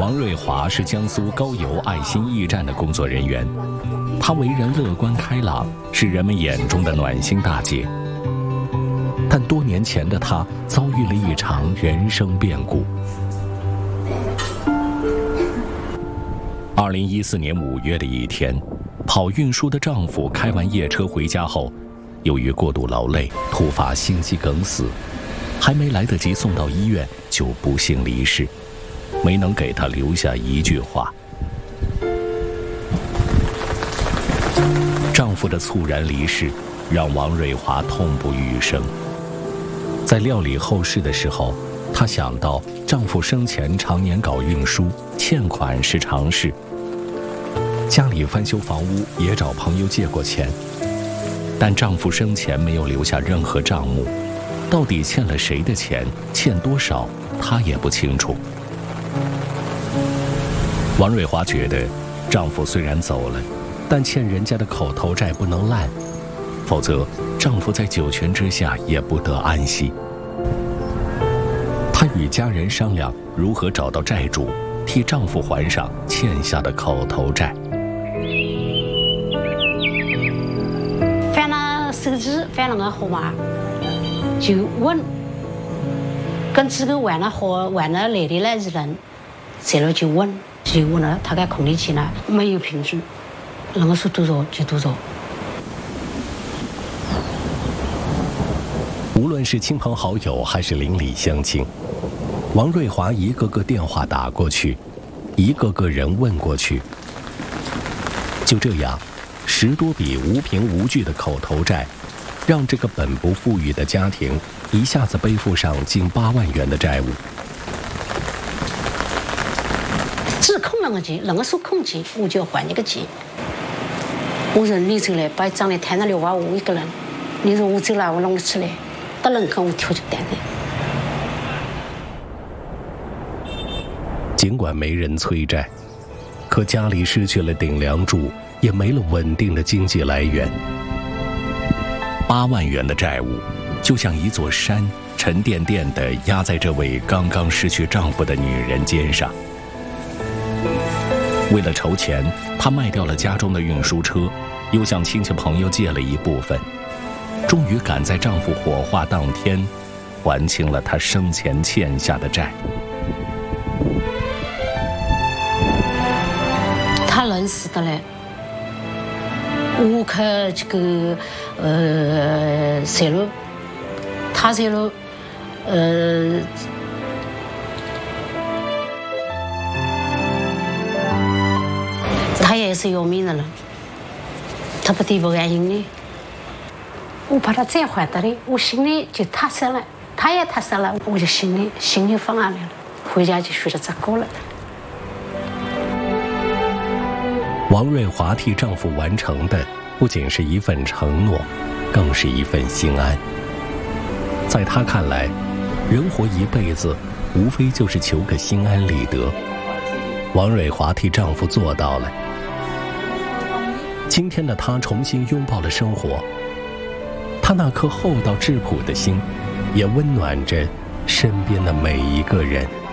王瑞华是江苏高邮爱心驿站的工作人员，她为人乐观开朗，是人们眼中的暖心大姐。但多年前的她遭遇了一场人生变故。2014年5月的一天，跑运输的丈夫开完夜车回家后，由于过度劳累，突发心肌梗死，还没来得及送到医院，就不幸离世，没能给他留下一句话。丈夫的猝然离世，让王瑞华痛不欲生。在料理后事的时候，她想到丈夫生前常年搞运输，欠款是常事。家里翻修房屋也找朋友借过钱，但丈夫生前没有留下任何账目，到底欠了谁的钱，欠多少，她也不清楚。王瑞华觉得，丈夫虽然走了，但欠人家的口头债不能烂，否则丈夫在九泉之下也不得安息。她与家人商量如何找到债主，替丈夫还上欠下的口头债。 翻了手机，翻了个号码，就问，跟几个玩了来的那人，这了就问了他该空的钱呢，没有凭据，能够说多少就多少。 无论是亲朋好友还是邻里乡亲，王瑞华一个个电话打过去，一个个人问过去。就这样，10多笔无凭无据的口头债，让这个本不富裕的家庭一下子背负上近8万元的债务。 只空那个钱，那个说空钱，我就要还一个钱。我说你走来，把账里摊了6万5一个人，你说我走了，我弄得起来，到人口我挑就单的。 尽管没人催债，可家里失去了顶梁柱，也没了稳定的经济来源。8万元的债务，就像一座山，沉甸甸地压在这位刚刚失去丈夫的女人肩上。为了筹钱，她卖掉了家中的运输车，又向亲戚朋友借了一部分，终于赶在丈夫火化当天，还清了她生前欠下的债。 他人死的嘞，我看这个谁了，他谁了，他也是要命的人，他不得不安心的。我把他再还的嘞，我心里就踏实了，他也踏实了，我就心就放下来了，回家就学着咋过了。 王瑞华替丈夫完成的不仅是一份承诺，更是一份心安。在她看来，人活一辈子，无非就是求个心安理得。王瑞华替丈夫做到了。今天的她重新拥抱了生活，她那颗厚道质朴的心，也温暖着身边的每一个人。